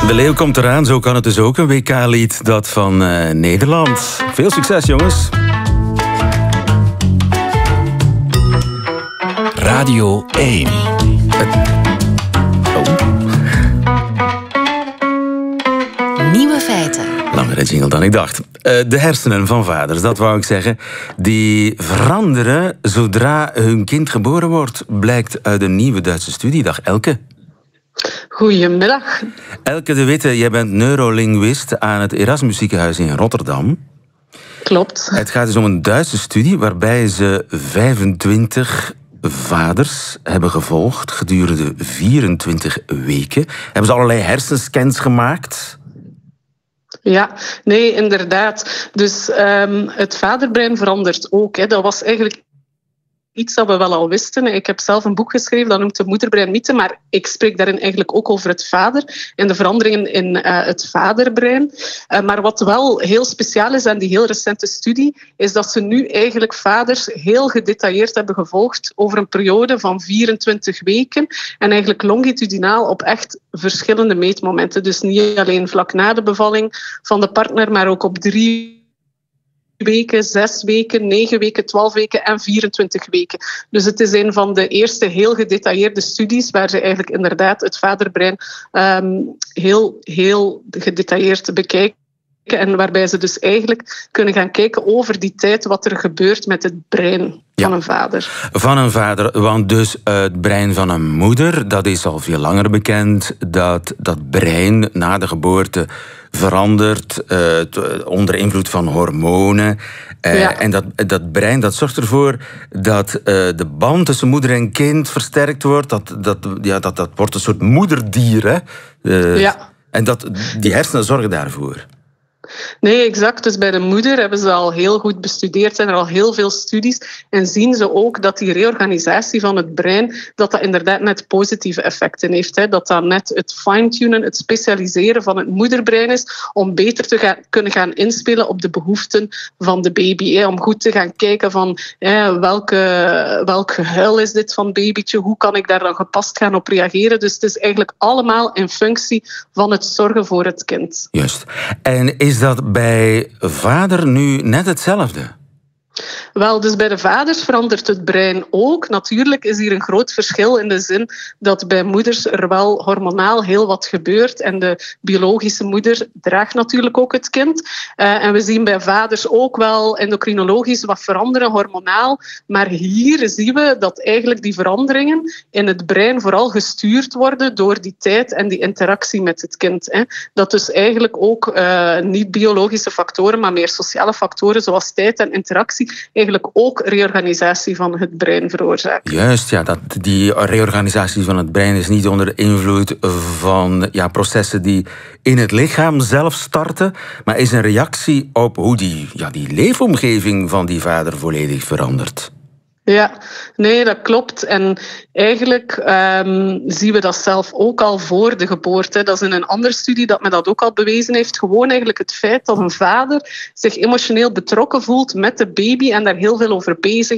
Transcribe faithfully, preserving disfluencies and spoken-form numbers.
De leeuw komt eraan, zo kan het dus ook. Een W K-lied, dat van uh, Nederland. Veel succes, jongens. Radio één. Oh. Nieuwe feiten. Langere jingle dan ik dacht. Uh, de hersenen van vaders, dat wou ik zeggen, die veranderen zodra hun kind geboren wordt. Blijkt uit een nieuwe Duitse studie. Dag Elke. Goedemiddag. Elke de Witte, jij bent neurolinguist aan het Erasmus Ziekenhuis in Rotterdam. Klopt. Het gaat dus om een Duitse studie waarbij ze vijfentwintig vaders hebben gevolgd gedurende vierentwintig weken. Hebben ze allerlei hersenscans gemaakt? Ja, nee, inderdaad. Dus um, het vaderbrein verandert ook. Hè. Dat was eigenlijk iets dat we wel al wisten. Ik heb zelf een boek geschreven, dat noemt de moederbreinmythe, maar ik spreek daarin eigenlijk ook over het vader en de veranderingen in uh, het vaderbrein. Uh, maar wat wel heel speciaal is aan die heel recente studie, is dat ze nu eigenlijk vaders heel gedetailleerd hebben gevolgd over een periode van vierentwintig weken en eigenlijk longitudinaal op echt verschillende meetmomenten. Dus niet alleen vlak na de bevalling van de partner, maar ook op drie weken, zes weken, negen weken, twaalf weken en vierentwintig weken. Dus het is een van de eerste heel gedetailleerde studies waar ze eigenlijk inderdaad het vaderbrein um, heel, heel gedetailleerd bekijken. En waarbij ze dus eigenlijk kunnen gaan kijken over die tijd wat er gebeurt met het brein ja. van een vader. Van een vader, want dus het brein van een moeder, dat is al veel langer bekend, dat dat brein na de geboorte verandert uh, onder invloed van hormonen. Uh, ja. En dat, dat brein dat zorgt ervoor dat uh, de band tussen moeder en kind versterkt wordt. Dat, dat, ja, dat, dat wordt een soort moederdier. Hè? Uh, ja. En dat, die hersenen zorgen daarvoor. Nee, exact. Dus bij de moeder hebben ze al heel goed bestudeerd, zijn er al heel veel studies en zien ze ook dat die reorganisatie van het brein, dat dat inderdaad net positieve effecten heeft. Hè. Dat dat net het fine-tunen, het specialiseren van het moederbrein is om beter te gaan, kunnen gaan inspelen op de behoeften van de baby. Hè. Om goed te gaan kijken van hè, welke, welk gehuil is dit van babytje, hoe kan ik daar dan gepast gaan op reageren. Dus het is eigenlijk allemaal in functie van het zorgen voor het kind. Juist. En is dat bij vader nu net hetzelfde? Wel, dus bij de vaders verandert het brein ook. Natuurlijk is hier een groot verschil in de zin dat bij moeders er wel hormonaal heel wat gebeurt. En de biologische moeder draagt natuurlijk ook het kind. Uh, en we zien bij vaders ook wel endocrinologisch wat veranderen, hormonaal. Maar hier zien we dat eigenlijk die veranderingen in het brein vooral gestuurd worden door die tijd en die interactie met het kind. Hè. Dat dus eigenlijk ook uh, niet biologische factoren, maar meer sociale factoren zoals tijd en interactie eigenlijk ook reorganisatie van het brein veroorzaken. Juist, ja, dat, die reorganisatie van het brein is niet onder invloed van ja, processen die in het lichaam zelf starten, maar is een reactie op hoe die, ja, die leefomgeving van die vader volledig verandert. Ja, nee, dat klopt. En eigenlijk um, zien we dat zelf ook al voor de geboorte. Dat is in een andere studie dat men dat ook al bewezen heeft. Gewoon eigenlijk het feit dat een vader zich emotioneel betrokken voelt met de baby en daar heel veel over bezig